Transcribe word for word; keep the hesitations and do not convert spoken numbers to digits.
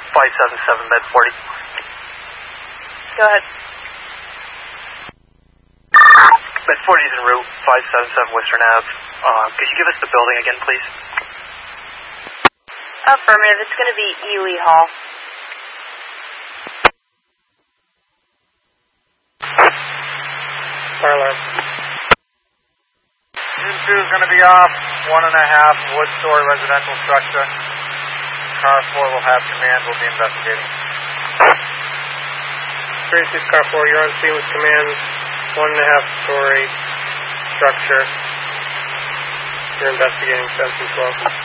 five seven seven, Med forty. Go ahead. Med forty is en route, five seven seven Western Ave. Uh, could you give us the building again, please? Affirmative, it's going to be Ely Hall. Fire alarm. Unit two is going to be off, one and a half wood story residential structure. Car four will have command, we'll be investigating. three six Car four, you're on scene with command, one and a half story structure. You're investigating seven two twelve.